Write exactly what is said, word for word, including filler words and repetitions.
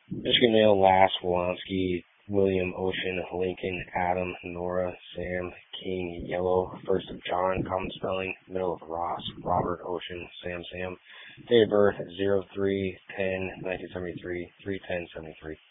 Michigan Male, Lass, Wolonsky, William, Ocean, Lincoln, Adam, Nora, Sam, King, Yellow, first of John, common spelling, middle of Ross, Robert, Ocean, Sam, Sam, date of birth, zero three ten nineteen seventy-three, three ten seventy-three.